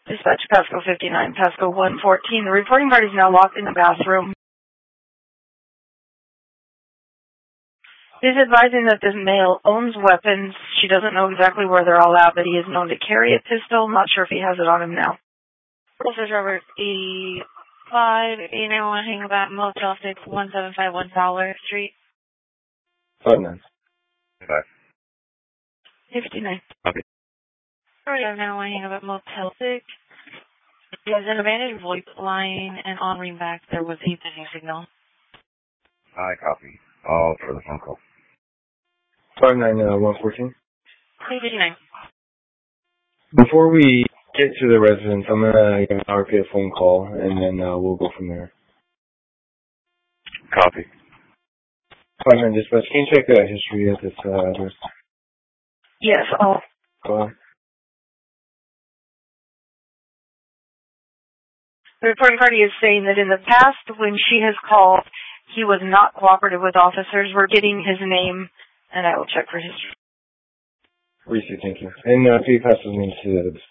Dispatch Pasco 59, Pasco 114. The reporting party is now locked in the bathroom. He's advising that this male owns weapons. She doesn't know exactly where they're all at, but he is known to carry a pistol. Not sure if he has it on him now. This is Robert 85, 891, hang about Motel 6, 1751 Fowler Street. 59. 59. Okay. 991, hang about Motel 6. There's an abandoned VoIP line, and on ringback there was a busy signal. I copy. All for the phone call. 59114. 59. Before we get to the residence, I'm gonna give an RP a phone call, and then we'll go from there. Copy. 500 dispatch. Can you check the history at this address? Yes, I'll... Go on. The reporting party is saying that in the past, when she has called, he was not cooperative with officers. We're getting his name, and I will check for history. Reese, thank you. And if you pass his name to the